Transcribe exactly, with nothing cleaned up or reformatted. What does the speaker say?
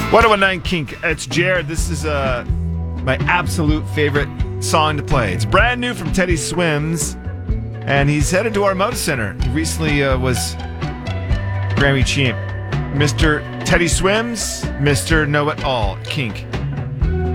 one oh one nine Kink. It's Jared. This is uh, my absolute favorite song to play. It's brand new from Teddy Swims, and he's headed to our Moda Center. He recently uh, was Grammy champ. Mister Teddy Swims, Mister Know It All, Kink.